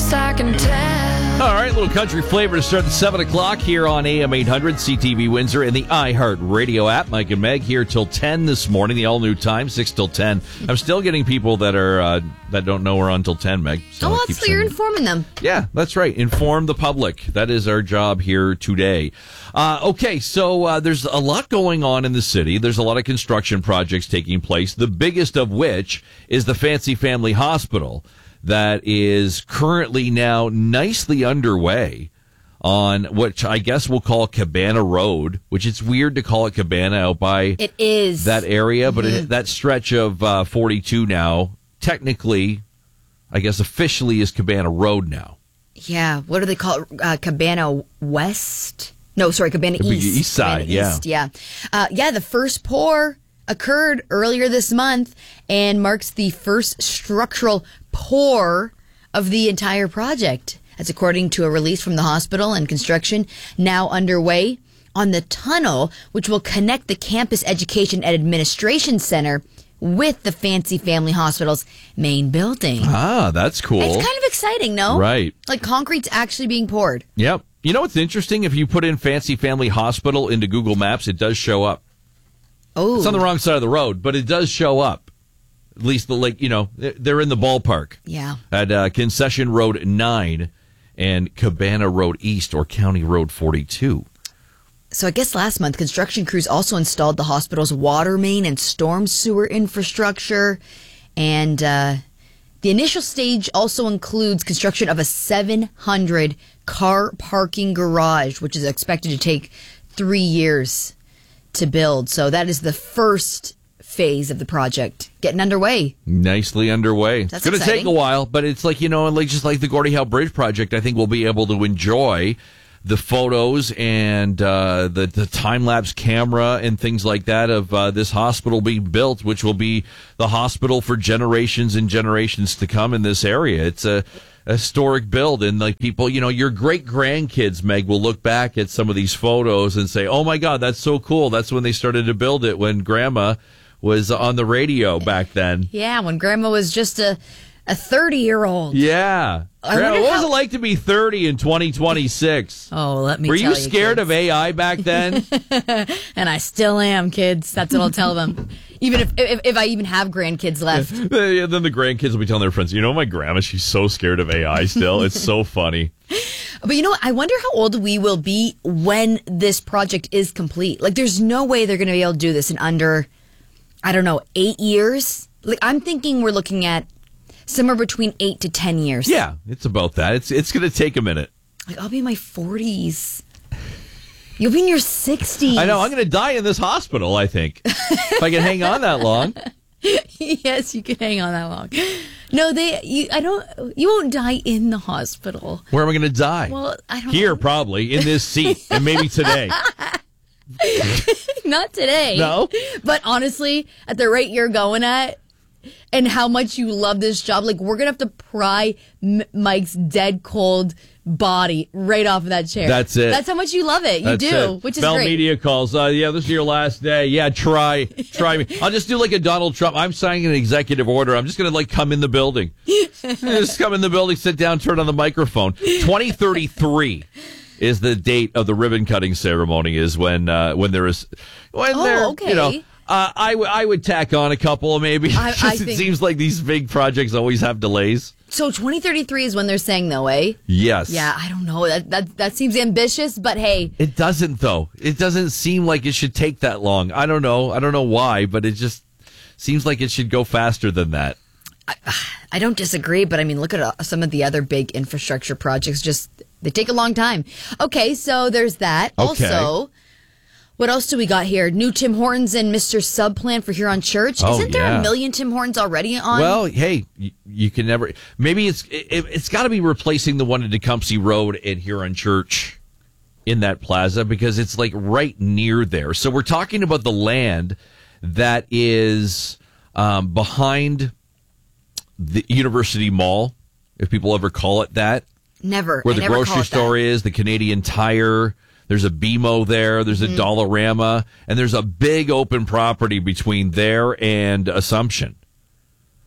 best I can tell. All right, a little country flavor to start at 7 o'clock here on AM 800, CTV Windsor, and the iHeart Radio app. Mike and Meg here till 10 this morning, the all-new time, 6 till 10. I'm still getting people that are that don't know we're on till 10, Meg. So so you're informing them. Yeah, that's right. Inform the public. That is our job here today. Okay, so there's a lot going on in the city. There's a lot of construction projects taking place, the biggest of which is the Fancy Family Hospital that is currently now nicely underway on which I guess we'll call Cabana Road, which it's weird to call it Cabana out by it is that area, but that stretch of 42 now, technically, I guess officially is Cabana Road now. Yeah, what do they call it? Cabana West? No, sorry, Cabana East. East side, Cabana East, yeah. The first pour occurred earlier this month and marks the first structural pour of the entire project. That's according to a release from the hospital, and construction now underway on the tunnel, which will connect the Campus Education and Administration Center with the Fancy Family Hospital's main building. Ah, that's cool. It's kind of exciting, no? Right. Like concrete's actually being poured. Yep. You know what's interesting? If you put in Fancy Family Hospital into Google Maps, it does show up. Oh. It's on the wrong side of the road, but it does show up. At least, they're in the ballpark. Yeah. At Concession Road 9 and Cabana Road East, or County Road 42. So I guess last month, construction crews also installed the hospital's water main and storm sewer infrastructure. And the initial stage also includes construction of a 700-car parking garage, which is expected to take 3 years to build. So that is the first phase of the project getting underway. Nicely underway. That's it's going to take exciting. a while, but it's like, just like the Gordie Howe Bridge project, I think we'll be able to enjoy the photos and the time-lapse camera and things like that of this hospital being built, which will be the hospital for generations and generations to come in this area. It's a historic build, and like people, your great-grandkids, Meg, will look back at some of these photos and say, oh my God, that's so cool. That's when they started to build it, when Grandma was on the radio back then. Yeah, when Grandma was just a 30-year-old. Yeah. Grandma, what was it like to be 30 in 2026? Oh, let me Were tell you you, scared kids. of AI back then? And I still am, kids. That's what I'll tell them. Even if I even have grandkids left. Yeah, then the grandkids will be telling their friends, my grandma, she's so scared of AI still. It's so funny. But I wonder how old we will be when this project is complete. Like, there's no way they're going to be able to do this in under, 8 years. Like, I'm thinking we're looking at somewhere between 8 to 10 years. Yeah, it's about that. It's going to take a minute. Like, I'll be in my 40s. You'll be in your 60s. I know. I'm going to die in this hospital, I think. If I can hang on that long. Yes, you can hang on that long. No, you won't die in the hospital. Where am I going to die? Well, I don't Here, know. probably, in this seat, and maybe today. Not today. No? But honestly, at the rate you're going at, and how much you love this job, like, we're going to have to pry Mike's dead cold body right off of that chair. That's it. That's how much you love it. You That's do, it. which is Bell great. Media calls. Yeah, this is your last day. Yeah, try me. I'll just do like a Donald Trump. I'm signing an executive order. I'm just going to come in the building. Just come in the building, sit down, turn on the microphone. 2033 is the date of the ribbon cutting ceremony. Is when there is okay. I would tack on a couple maybe. I It think- seems like these big projects always have delays. So 2033 is when they're saying, though, eh? Yes. Yeah, I don't know. That seems ambitious, but hey. It doesn't, though. It doesn't seem like it should take that long. I don't know. I don't know why, but it just seems like it should go faster than that. I don't disagree, but look at some of the other big infrastructure projects. They take a long time. Okay, so there's that. Okay. Also, what else do we got here? New Tim Hortons and Mr. Sub plan for Huron Church. Oh, Isn't there yeah. a million Tim Hortons already on? Well, hey, you can never. Maybe it's got to be replacing the one in Tecumseh Road and Huron Church in that plaza, because it's like right near there. So we're talking about the land that is behind the University Mall, if people ever call it that. Never. Where I the never grocery call it store that. is, the Canadian Tire. There's a BMO there. There's a Dollarama. And there's a big open property between there and Assumption.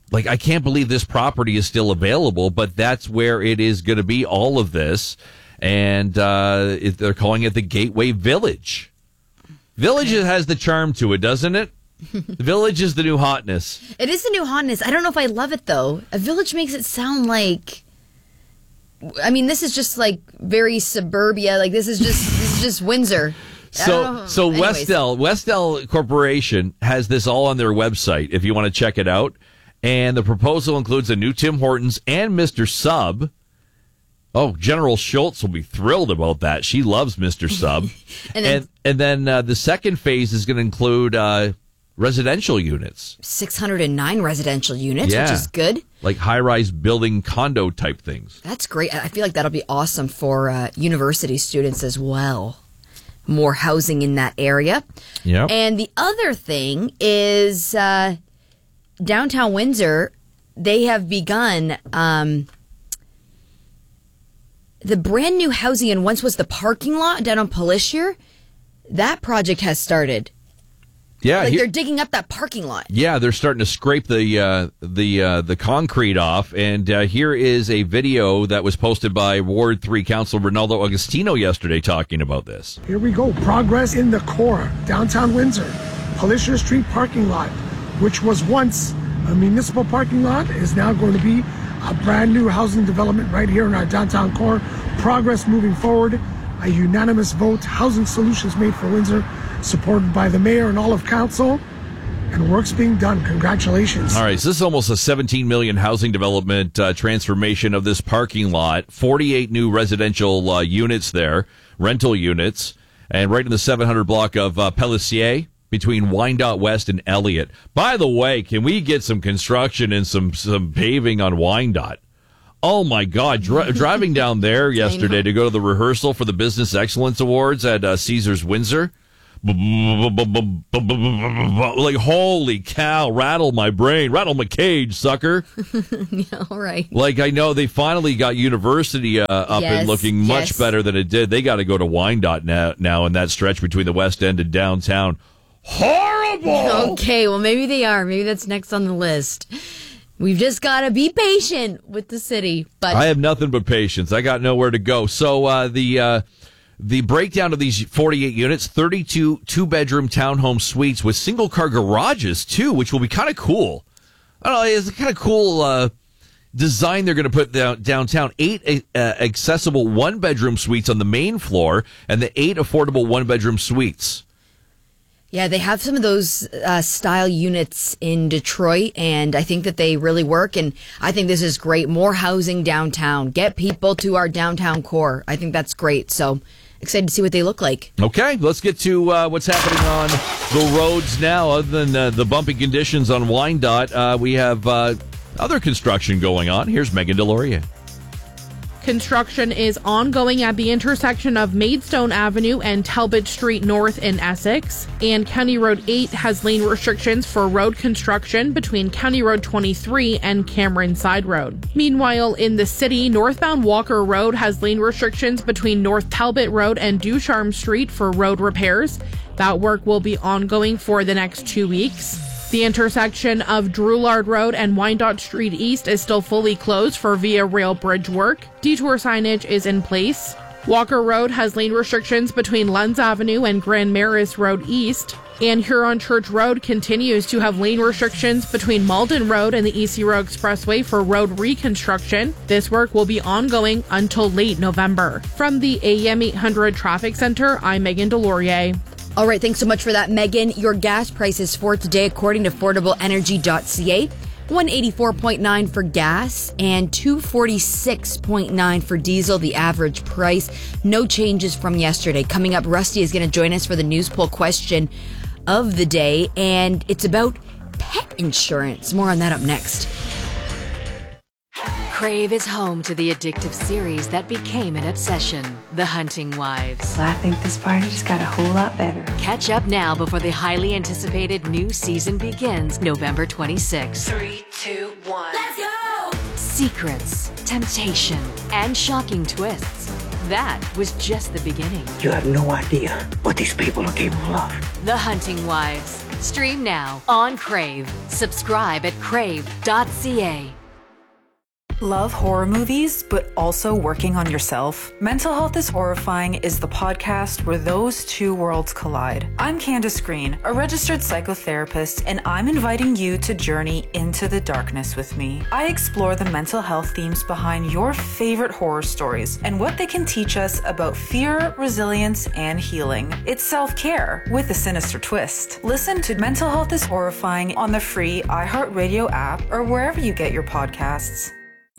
like, I can't believe this property is still available, but that's where it is going to be, all of this. And they're calling it the Gateway Village. Village has the charm to it, doesn't it? The Village is the new hotness. It is the new hotness. I don't know if I love it, though. A village makes it sound like... I mean, this is just, like, very suburbia. Like, this is just Windsor. So Westell Corporation has this all on their website if you want to check it out. And the proposal includes a new Tim Hortons and Mr. Sub. Oh, General Schultz will be thrilled about that. She loves Mr. Sub. and then the second phase is going to include residential units. 609 residential units, which is good. Like high-rise building condo type things. That's great. I feel like that'll be awesome for university students as well. More housing in that area. Yep. And the other thing is downtown Windsor, they have begun the brand new housing, and once was the parking lot down on Palliser. That project has started. Yeah, they're digging up that parking lot. Yeah, they're starting to scrape the concrete off. And here is a video that was posted by Ward 3 Councilor Ronaldo Agostino yesterday talking about this. Here we go. Progress in the core, downtown Windsor. Palliser Street parking lot, which was once a municipal parking lot, is now going to be a brand new housing development right here in our downtown core. Progress moving forward. A unanimous vote. Housing solutions made for Windsor, supported by the mayor and all of council, and work's being done. Congratulations. All right, so this is almost a $17 million housing development transformation of this parking lot. 48 new residential units there, rental units, and right in the 700 block of Palliser between Wyandotte West and Elliott. By the way, can we get some construction and some paving on Wyandotte? Oh, my God. Driving down there yesterday to go to the rehearsal for the Business Excellence Awards at Caesars Windsor. Like, holy cow, rattle my brain, rattle my cage, sucker. Yeah, all right. Like, I know they finally got University up and looking much better than it did. They got to go to Wyandotte now in that stretch between the West End and downtown. Horrible! Okay, well, maybe they are. Maybe that's next on the list. We've just got to be patient with the city. But I have nothing but patience. I got nowhere to go. So the breakdown of these 48 units, 32 two-bedroom townhome suites with single-car garages, too, which will be kind of cool. I don't know, it's a kind of cool design they're going to put downtown. 8 accessible one-bedroom suites on the main floor and the 8 affordable one-bedroom suites. yeah, they have some of those style units in Detroit, and I think that they really work, and I think this is great. More housing downtown. Get people to our downtown core. I think that's great, so excited to see what they look like. Okay, let's get to what's happening on the roads now. Other than the bumpy conditions on Wyandotte, we have other construction going on. Here's Megan Deslauriers. Construction is ongoing at the intersection of Maidstone Avenue and Talbot Street North in Essex, and County Road 8 has lane restrictions for road construction between County Road 23 and Cameron Side Road. Meanwhile, in the city, northbound Walker Road has lane restrictions between North Talbot Road and Ducharme Street for road repairs. That work will be ongoing for the next 2 weeks. The intersection of Drouillard Road and Wyandotte Street East is still fully closed for Via Rail Bridge work. Detour signage is in place. Walker Road has lane restrictions between Lunds Avenue and Grand Maris Road East. And Huron Church Road continues to have lane restrictions between Malden Road and the East Road Expressway for road reconstruction. This work will be ongoing until late November. From the AM 800 Traffic Center, I'm Megan Deslauriers. All right, thanks so much for that, Megan. Your gas prices for today, according to affordableenergy.ca, $184.9 for gas and $246.9 for diesel, the average price. No changes from yesterday. Coming up, Rusty is going to join us for the news poll question of the day, and it's about pet insurance. More on that up next. Crave is home to the addictive series that became an obsession, The Hunting Wives. I think this party just got a whole lot better. Catch up now before the highly anticipated new season begins November 26th. 3, 2, 1. Let's go! Secrets, temptation, and shocking twists. That was just the beginning. You have no idea what these people are capable of. The Hunting Wives. Stream now on Crave. Subscribe at crave.ca. Love horror movies, but also working on yourself? Mental Health is Horrifying is the podcast where those two worlds collide. I'm Candace Green, a registered psychotherapist, and I'm inviting you to journey into the darkness with me. I explore the mental health themes behind your favorite horror stories and what they can teach us about fear, resilience, and healing. It's self-care with a sinister twist. Listen to Mental Health is Horrifying on the free iHeartRadio app or wherever you get your podcasts.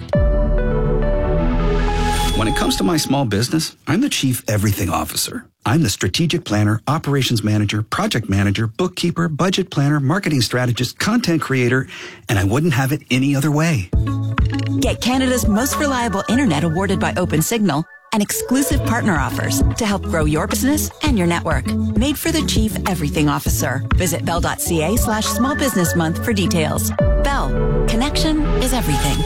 When it comes to my small business, I'm the Chief Everything Officer. I'm the strategic planner, operations manager, project manager, bookkeeper, budget planner, marketing strategist, content creator, and I wouldn't have it any other way. Get Canada's most reliable internet awarded by OpenSignal and exclusive partner offers to help grow your business and your network. Made for the Chief Everything Officer. Visit bell.ca/small business month for details. Bell. Connection is everything.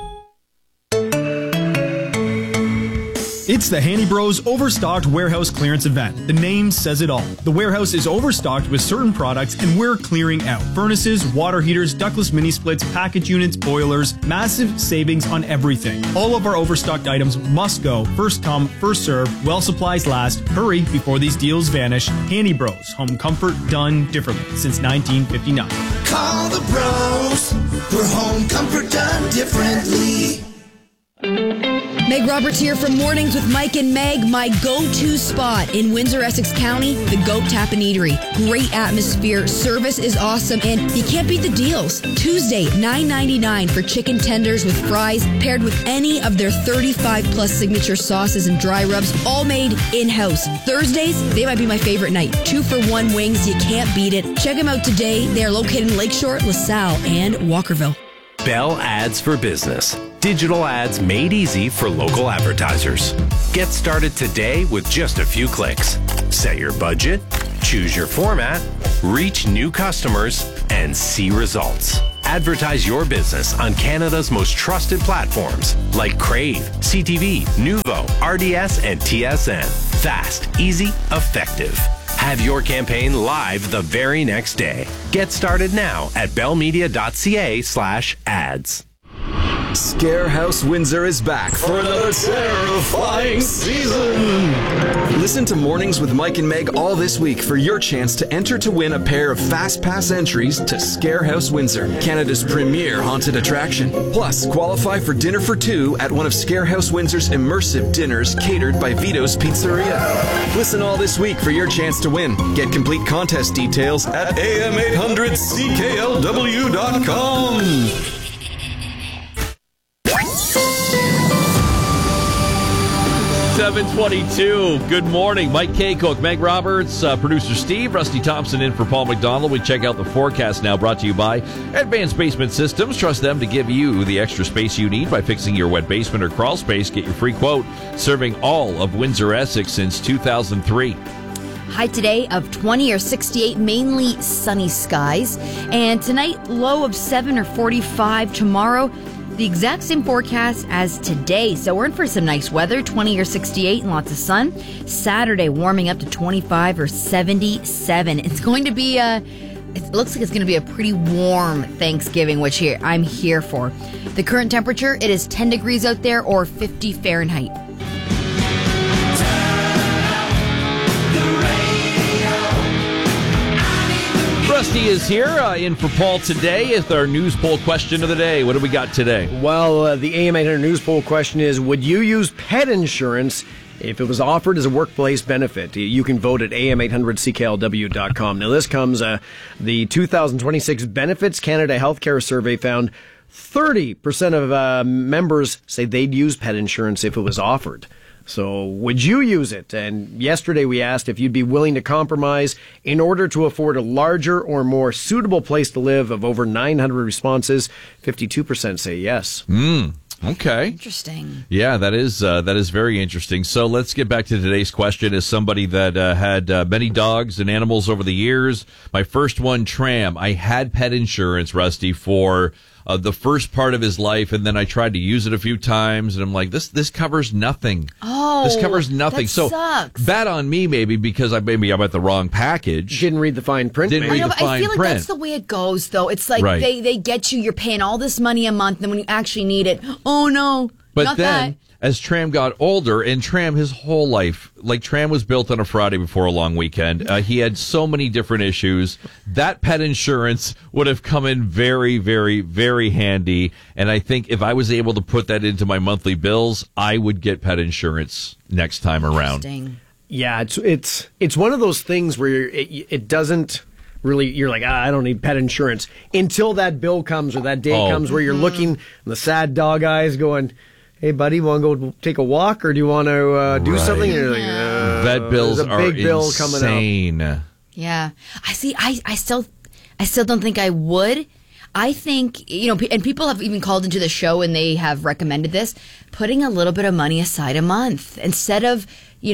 It's the Handy Bros Overstocked Warehouse Clearance Event. The name says it all. The warehouse is overstocked with certain products and we're clearing out. Furnaces, water heaters, ductless mini splits, package units, boilers, massive savings on everything. All of our overstocked items must go. First come, first serve, while supplies last. Hurry before these deals vanish. Handy Bros, home comfort done differently since 1959. Call the bros for home comfort done differently. Meg Roberts here from Mornings with Mike and Meg, my go-to spot in Windsor, Essex County, the Goat Tap and Eatery. Great atmosphere, service is awesome, and you can't beat the deals. Tuesday, $9.99 for chicken tenders with fries, paired with any of their 35-plus signature sauces and dry rubs, all made in-house. Thursdays, they might be my favorite night. 2-for-1 wings, you can't beat it. Check them out today. They are located in Lakeshore, LaSalle, and Walkerville. Bell Ads for Business. Digital ads made easy for local advertisers. Get started today with just a few clicks. Set your budget, choose your format, reach new customers, and see results. Advertise your business on Canada's most trusted platforms like Crave, CTV, Nuvo, RDS, and TSN. Fast, easy, effective. Have your campaign live the very next day. Get started now at bellmedia.ca/ads. Scarehouse Windsor is back for another terrifying season. Listen to Mornings with Mike and Meg all this week for your chance to enter to win a pair of Fast Pass entries to Scarehouse Windsor, Canada's premier haunted attraction. Plus, qualify for dinner for two at one of Scarehouse Windsor's immersive dinners catered by Vito's Pizzeria. Listen all this week for your chance to win. Get complete contest details at am800cklw.com. 7:22. Good morning. Mike K. Cook, Meg Roberts, producer Steve, Rusty Thompson in for Paul McDonald. We check out the forecast now, brought to you by Advanced Basement Systems. Trust them to give you the extra space you need by fixing your wet basement or crawl space. Get your free quote, serving all of Windsor, Essex since 2003. High today of 20 or 68, mainly sunny skies. And tonight, low of 7 or 45. Tomorrow, the exact same forecast as today. So we're in for some nice weather, 20 or 68 and lots of sun. Saturday, warming up to 25 or 77. It's going to be it looks like it's going to be a pretty warm Thanksgiving, which I'm here for. The current temperature, it is 10 degrees out there or 50 Fahrenheit. Rusty is here in for Paul today with our news poll question of the day. What do we got today? Well, the AM800 news poll question is, would you use pet insurance if it was offered as a workplace benefit? You can vote at am800cklw.com. Now, this comes, the 2026 Benefits Canada Healthcare Survey found 30% of members say they'd use pet insurance if it was offered. So would you use it? And yesterday we asked if you'd be willing to compromise in order to afford a larger or more suitable place to live. Of over 900 responses, 52% say yes. Okay. Interesting. Yeah, that is very interesting. So let's get back to today's question. As somebody that had many dogs and animals over the years, my first one, Tram, I had pet insurance, Rusty, for the first part of his life, and then I tried to use it a few times, and I'm like, this covers nothing. Oh, this covers nothing. That So sucks. bad on me, maybe because I'm at the wrong package. Didn't read the fine print. Didn't read the I fine feel like print. that's the way it goes, though. It's like Right. they get you, you're paying all this money a month, and then when you actually need it, oh no, But not then, that. as Tram got older, and Tram his whole life, like Tram was built on a Friday before a long weekend. He had so many different issues. That pet insurance would have come in very, very, very handy. And I think if I was able to put that into my monthly bills, I would get pet insurance next time around. Yeah, it's one of those things where it doesn't really, you're like, I don't need pet insurance until that bill comes or that day comes where you're looking and the sad dog eyes going, hey, buddy, want to go take a walk or do you want to do something? And you're like, Vet bills there's a are big bill insane. coming up. Yeah. I still don't think I would. I think, and people have even called into the show and they have recommended this, putting a little bit of money aside a month instead of,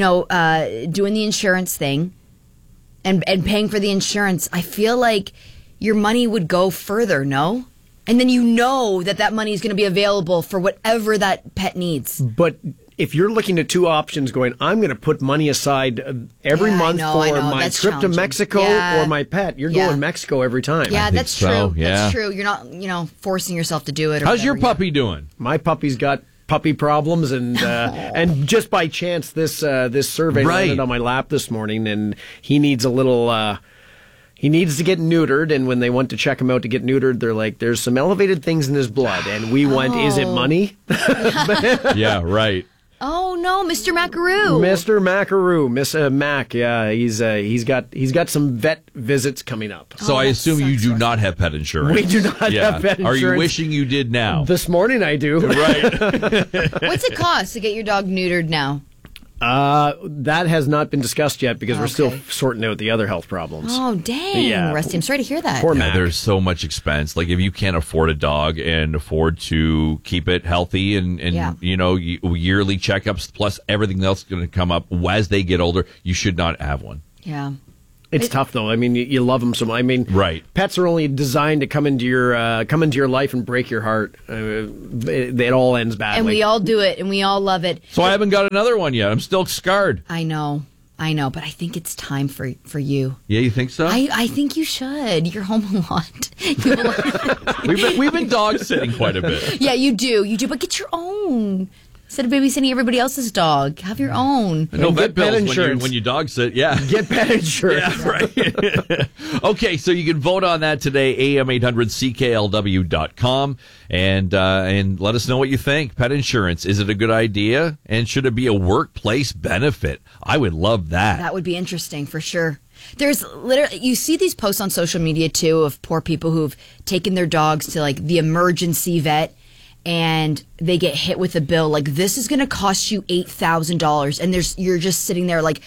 doing the insurance thing and paying for the insurance. I feel like your money would go further, no? And then that money is going to be available for whatever that pet needs. But if you're looking at two options going, I'm going to put money aside every month for my That's trip to challenging. Mexico Yeah. or my pet, you're Yeah. going Mexico every time. Yeah, that's true. yeah. That's true. You're not, forcing yourself to do it. Or How's your whatever. puppy doing? My puppy's got puppy problems, and and just by chance, this survey landed on my lap this morning, and he needs a little. He needs to get neutered, and when they went to check him out to get neutered, they're like, "There's some elevated things in his blood," and we went, "Is it money?" Yeah, right. Oh no, Mr. Macaroo. Mr. Macaroo, Miss Mac, yeah, he's got some vet visits coming up. So I assume you do not have pet insurance. We do not have pet Are you insurance. wishing you did now? This morning I do. Right. What's it cost to get your dog neutered now? That has not been discussed yet because we're still sorting out the other health problems. Oh dang, Yeah. Rusty, I'm sorry to hear that. Poor Yeah, Mac. there's so much expense. Like if you can't afford a dog and afford to keep it healthy and Yeah. yearly checkups plus everything else going to come up as they get older, you should not have one. Yeah. It's tough though. I mean, you love them so much. I mean, right. Pets are only designed to come into your life and break your heart. It all ends badly. And we all do it, and we all love it. So I haven't got another one yet. I'm still scarred. I know, but I think it's time for you. Yeah, you think so? I think you should. You're home a lot. You have a lot- We've been dog sitting quite a bit. Yeah, you do, but get your own. Instead of babysitting everybody else's dog, have your own. No vet bills insurance. when you dog sit. Yeah. Get pet insurance. Yeah, right. Okay, so you can vote on that today, am800cklw.com, and let us know what you think. Pet insurance, is it a good idea? And should it be a workplace benefit? I would love that. That would be interesting for sure. There's literally, you see these posts on social media too of poor people who've taken their dogs to like the emergency vet and they get hit with a bill like this is going to cost you $8,000 and you're just sitting there like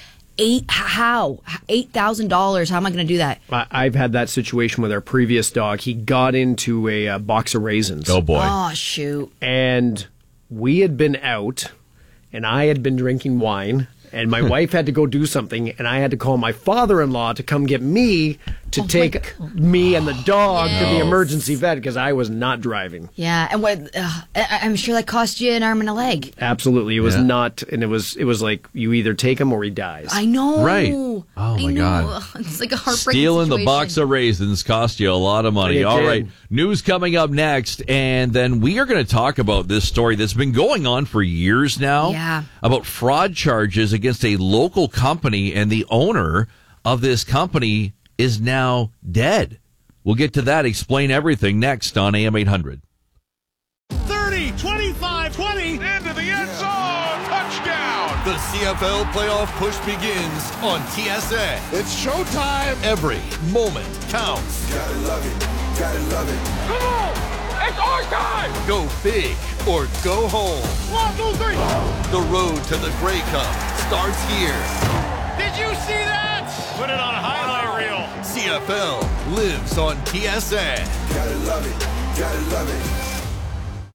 $8,000? How am I going to do that? I've had that situation with our previous dog. He got into a box of raisins. Oh boy. Oh shoot. And we had been out and I had been drinking wine and my wife had to go do something and I had to call my father-in-law to come get me to take me and the dog to the emergency vet because I was not driving. Yeah, and I'm sure that cost you an arm and a leg. Absolutely. It was not, and it was like you either take him or he dies. I know. Right. Oh my God. It's like a heartbreaking Stealing situation. the box of raisins cost you a lot of money. It All did. right. News coming up next. And then we are going to talk about this story that's been going on for years now. Yeah. About fraud charges against a local company, and the owner of this company is now dead. We'll get to that. Explain everything next on AM 800. 30, 25, 20, into the end zone, touchdown! The CFL playoff push begins on TSN. It's showtime. Every moment counts. Gotta love it, gotta love it. Come on, it's our time! Go big or go home. 1, 2, 3. The road to the Grey Cup starts here. Did you see that? Put it on a highlight reel. CFL lives on TSN. Gotta love it, gotta love it.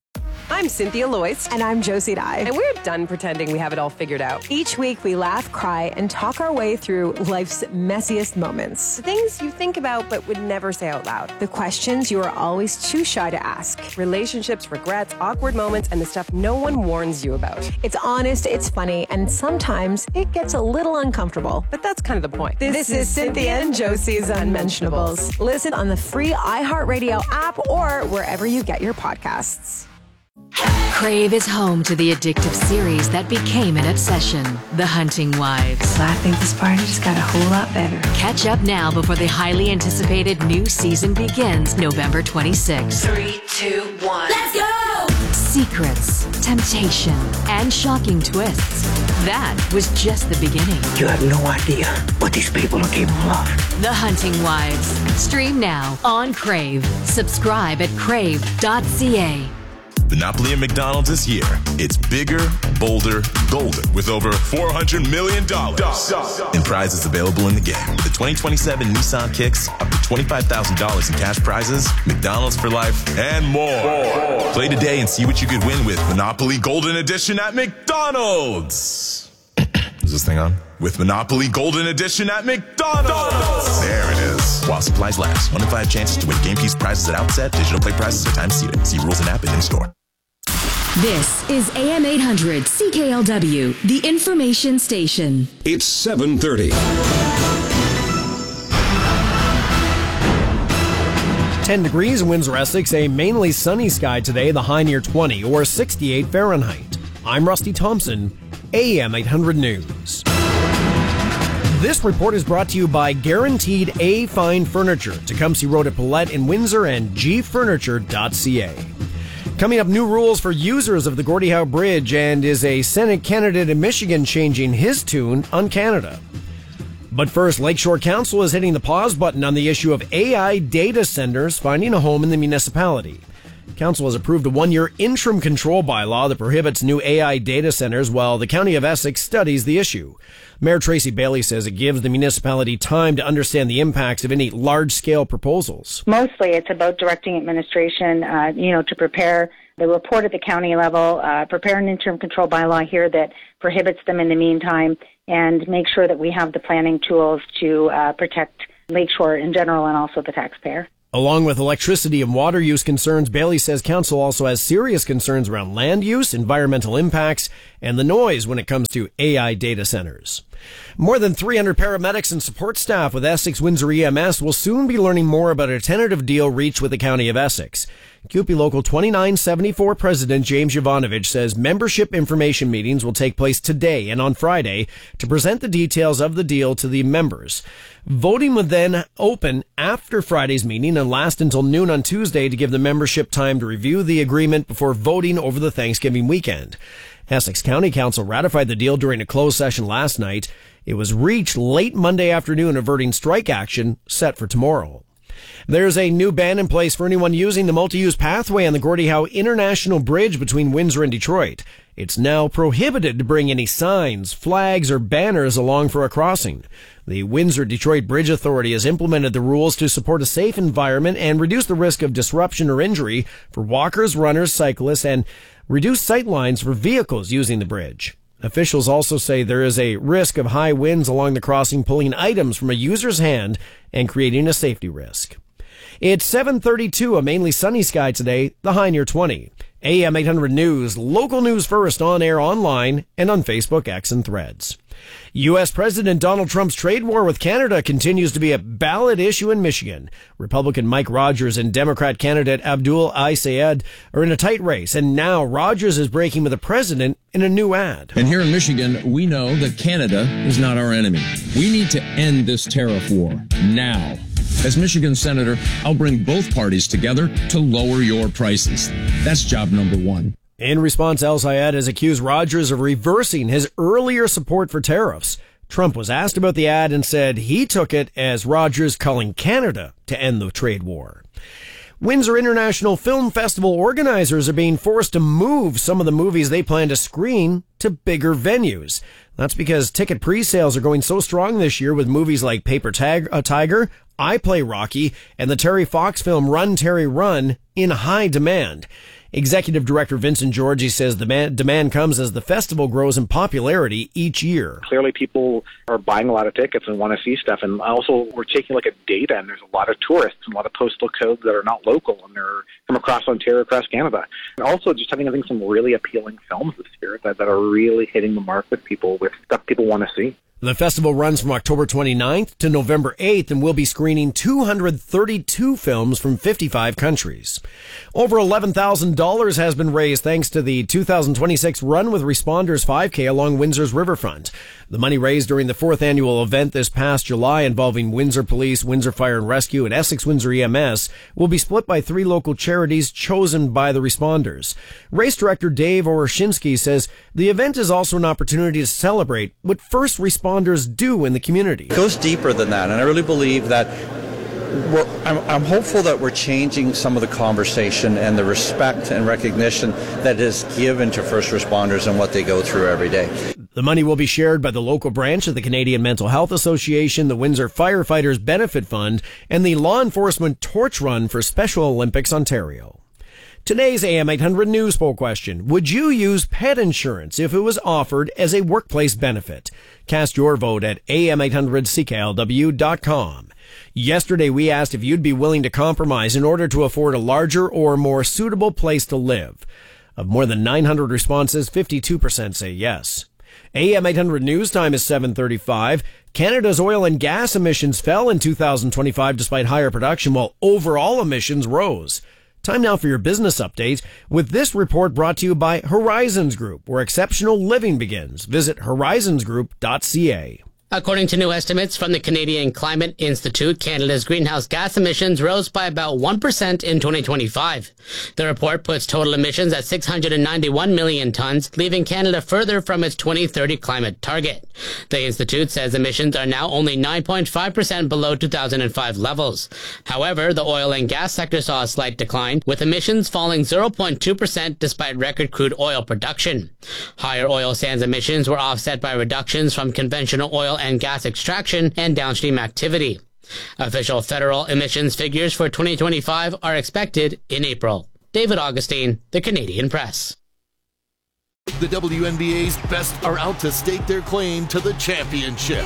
I'm Cynthia Loyce. And I'm Josie Dye. And we're done pretending we have it all figured out. Each week we laugh, cry, and talk our way through life's messiest moments. The things you think about but would never say out loud. The questions you are always too shy to ask. Relationships, regrets, awkward moments, and the stuff no one warns you about. It's honest, it's funny, and sometimes it gets a little uncomfortable. But that's kind of the point. This is Cynthia and Josie's Unmentionables. Listen on the free iHeartRadio app or wherever you get your podcasts. Crave is home to the addictive series that became an obsession, The Hunting Wives. I think this party just got a whole lot better. Catch up now before the highly anticipated new season begins November 26th. 3, 2, 1. Let's go! Secrets, temptation, and shocking twists. That was just the beginning. You have no idea what these people are capable of. The Hunting Wives. Stream now on Crave. Subscribe at crave.ca. Monopoly at McDonald's this year. It's bigger, bolder, golden with over $400 million in prizes available in the game. The 2027 Nissan Kicks, up to $25,000 in cash prizes, McDonald's for life, and more. Play today and see what you could win with Monopoly Golden Edition at McDonald's. Is this thing on? With Monopoly Golden Edition at McDonald's. There it is. While supplies last. 1 in 5 chances to win game keys prizes at outset. Digital play prizes are time seated. See rules and app and in-store. This is AM 800 CKLW, the information station. It's 7:30. 10 degrees in Windsor, Essex, a mainly sunny sky today, the high near 20 or 68 Fahrenheit. I'm Rusty Thompson, AM 800 News. This report is brought to you by Guaranteed A Fine Furniture, Tecumseh Road at Paulette in Windsor and gfurniture.ca. Coming up, new rules for users of the Gordie Howe Bridge, and is a Senate candidate in Michigan changing his tune on Canada. But first, Lakeshore Council is hitting the pause button on the issue of AI data centers finding a home in the municipality. Council has approved a 1-year interim control bylaw that prohibits new AI data centers while the County of Essex studies the issue. Mayor Tracy Bailey says it gives the municipality time to understand the impacts of any large-scale proposals. Mostly it's about directing administration, to prepare the report at the county level, prepare an interim control bylaw here that prohibits them in the meantime, and make sure that we have the planning tools to protect Lakeshore in general and also the taxpayer. Along with electricity and water use concerns, Bailey says council also has serious concerns around land use, environmental impacts, and the noise when it comes to AI data centers. More than 300 paramedics and support staff with Essex Windsor EMS will soon be learning more about a tentative deal reached with the County of Essex. CUPE Local 2974 President James Jovanovich says membership information meetings will take place today and on Friday to present the details of the deal to the members. Voting would then open after Friday's meeting and last until noon on Tuesday to give the membership time to review the agreement before voting over the Thanksgiving weekend. Essex County Council ratified the deal during a closed session last night. It was reached late Monday afternoon, averting strike action set for tomorrow. There's a new ban in place for anyone using the multi-use pathway on the Gordie Howe International Bridge between Windsor and Detroit. It's now prohibited to bring any signs, flags, or banners along for a crossing. The Windsor-Detroit Bridge Authority has implemented the rules to support a safe environment and reduce the risk of disruption or injury for walkers, runners, cyclists, and reduce sight lines for vehicles using the bridge. Officials also say there is a risk of high winds along the crossing pulling items from a user's hand and creating a safety risk. It's 7:32, a mainly sunny sky today, the high near 20. AM 800 News, local news first, on air, online, and on Facebook, X, and Threads. U.S. President Donald Trump's trade war with Canada continues to be a ballot issue in Michigan. Republican Mike Rogers and Democrat candidate Abdul Al-Sayed are in a tight race, and now Rogers is breaking with the president in a new ad. And here in Michigan, we know that Canada is not our enemy. We need to end this tariff war now. As Michigan Senator, I'll bring both parties together to lower your prices. That's job number one. In response, Al-Sayed has accused Rogers of reversing his earlier support for tariffs. Trump was asked about the ad and said he took it as Rogers calling Canada to end the trade war. Windsor International Film Festival organizers are being forced to move some of the movies they plan to screen to bigger venues. That's because ticket pre-sales are going so strong this year with movies like Paper Tiger, I Play Rocky, and the Terry Fox film Run, Terry Run in high demand. Executive Director Vincent Georgie says the demand comes as the festival grows in popularity each year. Clearly people are buying a lot of tickets and want to see stuff. And also we're taking a look at data, and there's a lot of tourists and a lot of postal codes that are not local, and they're from across Ontario, across Canada. And also just having, I think, some really appealing films this year that are really hitting the mark with people, with stuff people want to see. The festival runs from October 29th to November 8th and will be screening 232 films from 55 countries. Over $11,000 has been raised thanks to the 2026 Run with Responders 5K along Windsor's riverfront. The money raised during the 4th annual event this past July involving Windsor Police, Windsor Fire and Rescue, and Essex Windsor EMS will be split by 3 local charities chosen by the responders. Race director Dave Oroshinsky says the event is also an opportunity to celebrate what first responders do in the community. It goes deeper than that, and I really believe that I'm hopeful that we're changing some of the conversation and the respect and recognition that is given to first responders and what they go through every day. The money will be shared by the local branch of the Canadian Mental Health Association, the Windsor Firefighters Benefit Fund, and the Law Enforcement Torch Run for Special Olympics Ontario. Today's AM 800 News Poll question. Would you use pet insurance if it was offered as a workplace benefit? Cast your vote at am800cklw.com. Yesterday, we asked if you'd be willing to compromise in order to afford a larger or more suitable place to live. Of more than 900 responses, 52% say yes. AM 800 News Time is 7:35. Canada's oil and gas emissions fell in 2025 despite higher production, while overall emissions rose. Time now for your business update, with this report brought to you by Horizons Group, where exceptional living begins. Visit horizonsgroup.ca. According to new estimates from the Canadian Climate Institute, Canada's greenhouse gas emissions rose by about 1% in 2025. The report puts total emissions at 691 million tons, leaving Canada further from its 2030 climate target. The Institute says emissions are now only 9.5% below 2005 levels. However, the oil and gas sector saw a slight decline, with emissions falling 0.2% despite record crude oil production. Higher oil sands emissions were offset by reductions from conventional oil and gas extraction and downstream activity. Official federal emissions figures for 2025 are expected in April. David Augustine, The Canadian Press. The WNBA's best are out to stake their claim to the championship.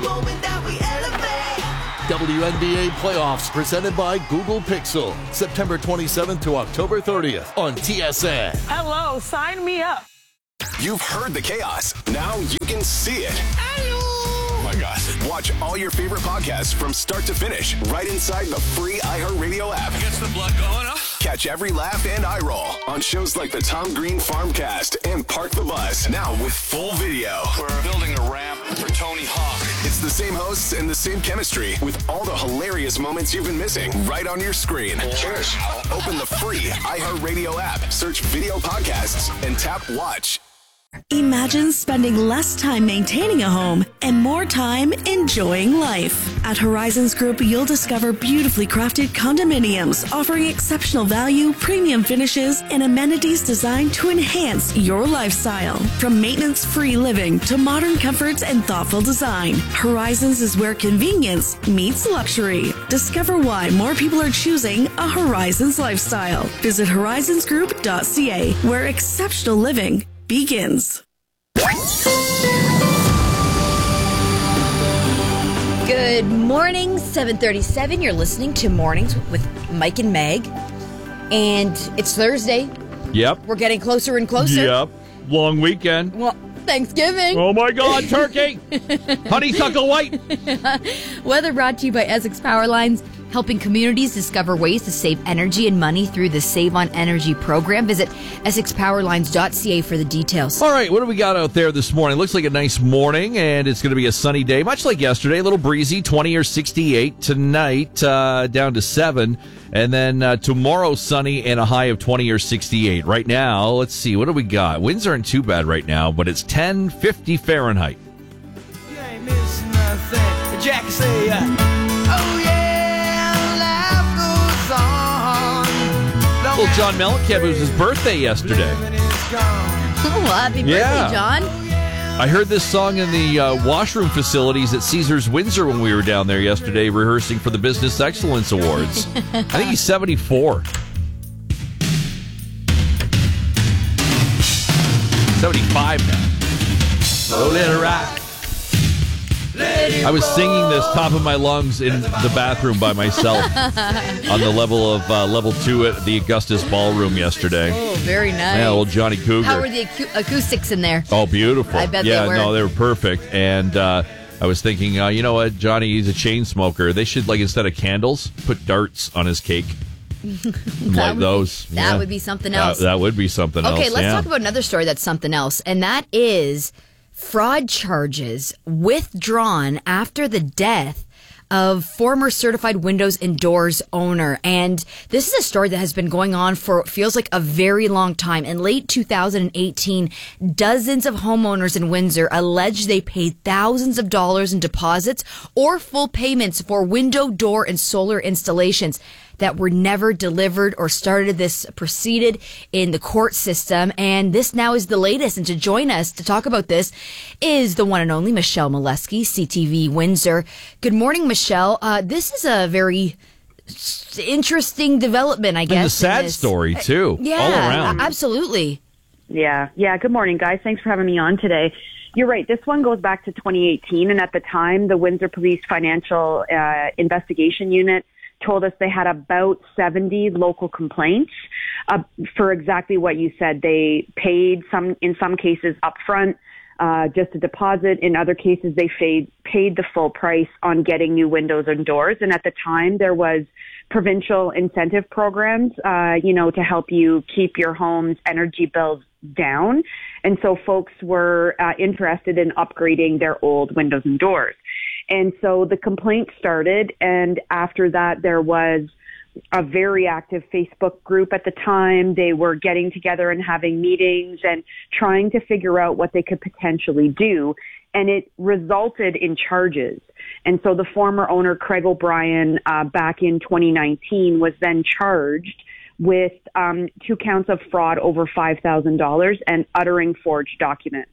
WNBA playoffs presented by Google Pixel, September 27th to October 30th on TSN. Hello, sign me up. You've heard the chaos. Now you can see it. Oh my gosh. Watch all your favorite podcasts from start to finish right inside the free iHeartRadio app. Gets the blood going, huh? Catch every laugh and eye roll on shows like the Tom Green Farmcast and Park the Bus. Now with full video. We're building a ramp for Tony Hawk. It's the same hosts and the same chemistry with all the hilarious moments you've been missing right on your screen. Cheers. Open the free iHeartRadio app, search video podcasts, and tap watch. Imagine spending less time maintaining a home and more time enjoying life. At Horizons Group, you'll discover beautifully crafted condominiums offering exceptional value, premium finishes, and amenities designed to enhance your lifestyle. From maintenance-free living to modern comforts and thoughtful design, Horizons is where convenience meets luxury. Discover why more people are choosing a Horizons lifestyle. Visit horizonsgroup.ca, where exceptional living begins. Good morning, 7:37. You're listening to Mornings with Mike and Meg. And it's Thursday. Yep. We're getting closer and closer. Yep. Long weekend. Well, Thanksgiving. Oh my God, turkey. Honeysuckle white. Weather brought to you by Essex Power Lines, helping communities discover ways to save energy and money through the Save on Energy program. Visit EssexPowerlines.ca for the details. All right, what do we got out there this morning? Looks like a nice morning, and it's going to be a sunny day, much like yesterday. A little breezy, 20 or 68. Tonight, down to 7. And then tomorrow, sunny and a high of 20 or 68. Right now, let's see, what do we got? Winds aren't too bad right now, but it's 1050 Fahrenheit. You ain't missing nothing. Jackie say, oh yeah, life goes on. Little John Mellencamp, it was his birthday yesterday. Well, happy birthday, John. I heard this song in the washroom facilities at Caesars Windsor when we were down there yesterday rehearsing for the Business Excellence Awards. I think he's 74. 75 now. Oh, let it rock. I was singing this top of my lungs in the bathroom by myself on the level 2 at the Augustus Ballroom yesterday. Oh, very nice. Yeah, old Johnny Cougar. How were the acoustics in there? Oh, beautiful. I bet they were. No, they were perfect. And I was thinking, you know what, Johnny, he's a chain smoker. They should, like, instead of candles, put darts on his cake. Like those. That would be something else. That would be something else. Okay, let's talk about another story that's something else, and that is fraud charges withdrawn after the death of former certified windows and doors owner. And this is a story that has been going on for feels like a very long time. In late 2018, dozens of homeowners in Windsor alleged they paid thousands of dollars in deposits or full payments for window, door, and solar installations that were never delivered or started. This proceeded in the court system, and this now is the latest. And to join us to talk about this is the one and only Michelle Molesky, CTV Windsor. Good morning, Michelle. This is a very interesting development, I guess. And a sad story, too, all around. Absolutely. Yeah. Good morning, guys. Thanks for having me on today. You're right. This one goes back to 2018, and at the time, the Windsor Police Financial Investigation Unit told us they had about 70 local complaints for exactly what you said. They paid in some cases upfront, just a deposit. In other cases, they paid the full price on getting new windows and doors. And at the time, there was provincial incentive programs, to help you keep your home's energy bills down. And so folks were interested in upgrading their old windows and doors. And so the complaint started, and after that, there was a very active Facebook group at the time. They were getting together and having meetings and trying to figure out what they could potentially do. And it resulted in charges. And so the former owner, Craig O'Brien, back in 2019, was then charged with 2 counts of fraud over $5,000 and uttering forged documents.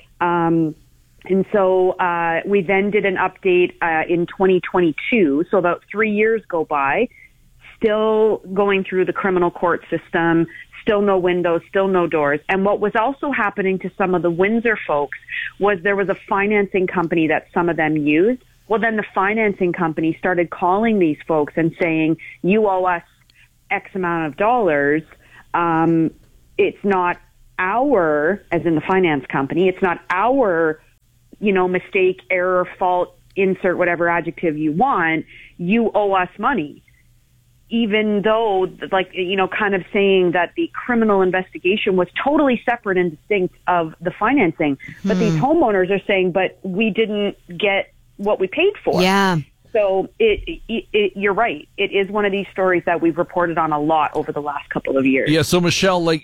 And so we then did an update in 2022. So about 3 years go by, still going through the criminal court system, still no windows, still no doors. And what was also happening to some of the Windsor folks was there was a financing company that some of them used. Well, then the financing company started calling these folks and saying, you owe us X amount of dollars. It's not our, as in the finance company, it's not our mistake, error, fault, insert whatever adjective you want, you owe us money. Even though, kind of saying that the criminal investigation was totally separate and distinct of the financing. But these homeowners are saying, but we didn't get what we paid for. Yeah. So you're right. It is one of these stories that we've reported on a lot over the last couple of years. Yeah. So Michelle, like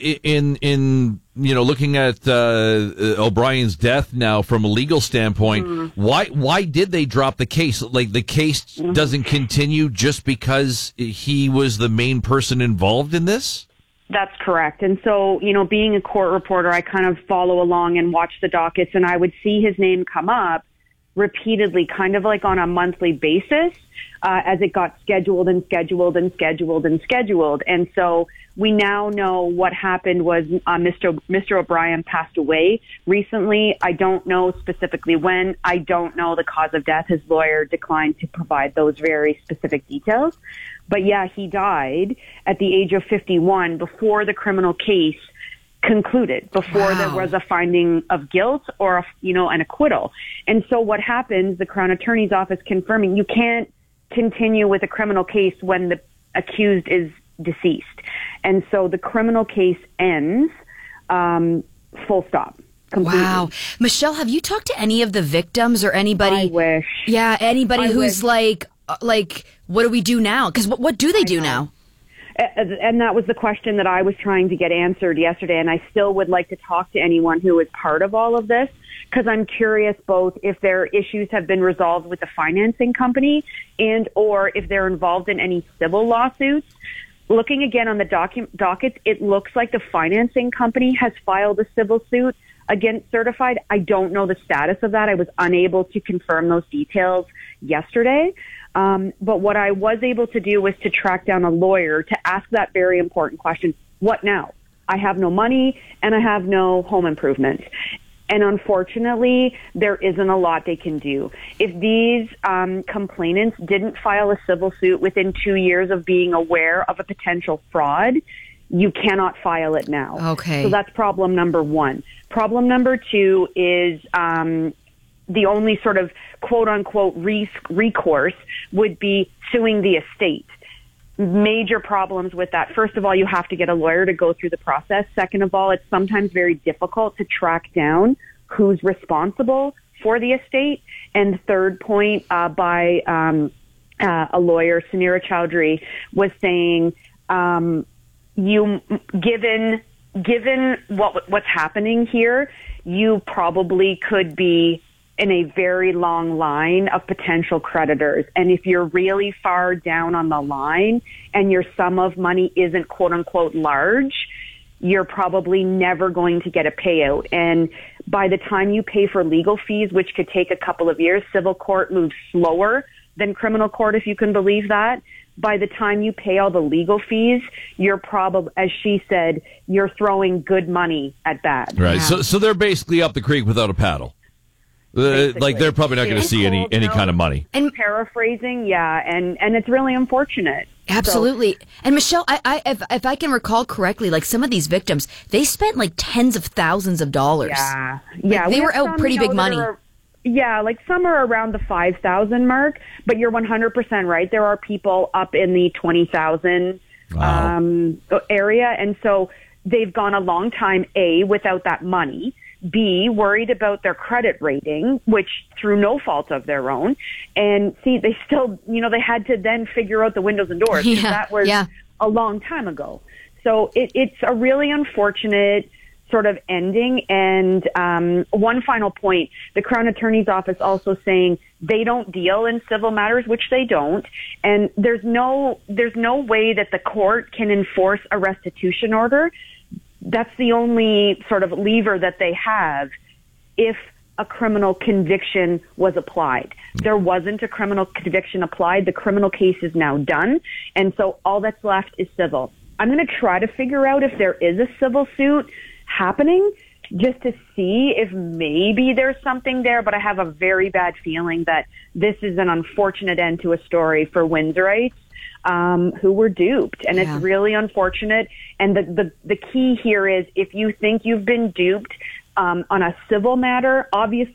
in looking at O'Brien's death now from a legal standpoint, why did they drop the case? Like the case doesn't continue just because he was the main person involved in this? That's correct. And so, being a court reporter, I kind of follow along and watch the dockets, and I would see his name come up repeatedly, kind of like on a monthly basis, as it got scheduled and scheduled and scheduled and scheduled. And so we now know what happened was Mr. O'Brien passed away recently. I don't know specifically when. I don't know the cause of death. His lawyer declined to provide those very specific details. But yeah, he died at the age of 51 before the criminal case concluded, before there was a finding of guilt or an acquittal. And so what happens, the Crown Attorney's Office confirming, you can't continue with a criminal case when the accused is deceased. And so the criminal case ends, full stop. Completely. Wow. Michelle, have you talked to any of the victims or anybody? I wish. Yeah, anybody who's like, what do we do now? Because what do they do now? And that was the question that I was trying to get answered yesterday. And I still would like to talk to anyone who is part of all of this, because I'm curious both if their issues have been resolved with the financing company and or if they're involved in any civil lawsuits. Looking again on the docket, it looks like the financing company has filed a civil suit against Certified. I don't know the status of that. I was unable to confirm those details yesterday. But what I was able to do was to track down a lawyer to ask that very important question, what now? I have no money and I have no home improvements. And unfortunately, there isn't a lot they can do. If these complainants didn't file a civil suit within 2 years of being aware of a potential fraud, you cannot file it now. Okay. So that's problem number one. Problem number two is the only sort of quote-unquote recourse would be suing the estate. Major problems with that. First of all, you have to get a lawyer to go through the process. Second of all, it's sometimes very difficult to track down who's responsible for the estate. And third point by a lawyer, Samira Chowdhury, was saying, given what's happening here, you probably could be in a very long line of potential creditors. And if you're really far down on the line and your sum of money isn't quote unquote large, you're probably never going to get a payout. And by the time you pay for legal fees, which could take a couple of years, civil court moves slower than criminal court, if you can believe that. By the time you pay all the legal fees, you're probably, as she said, you're throwing good money at bad. Right. Yeah. So they're basically up the creek without a paddle. Like they're probably not going to see any kind of money. And paraphrasing, yeah, and it's really unfortunate. Absolutely. So, and Michelle, if I can recall correctly, like some of these victims, they spent like tens of thousands of dollars. Yeah, like they were out pretty big money. Like some are around the 5,000 mark, but you're 100% right. There are people up in the 20,000 area, and so they've gone a long time, A, without that money, B, worried about their credit rating, which through no fault of their own, and C, they still, they had to then figure out the windows and doors. Yeah, that was a long time ago. So it's a really unfortunate sort of ending. And one final point, the Crown Attorney's Office also saying they don't deal in civil matters, which they don't. And there's no way that the court can enforce a restitution order. That's the only sort of lever that they have if a criminal conviction was applied. There wasn't a criminal conviction applied. The criminal case is now done. And so all that's left is civil. I'm going to try to figure out if there is a civil suit happening just to see if maybe there's something there. But I have a very bad feeling that this is an unfortunate end to a story for Windsorites who were duped. And it's really unfortunate. And the key here is if you think you've been duped on a civil matter, obviously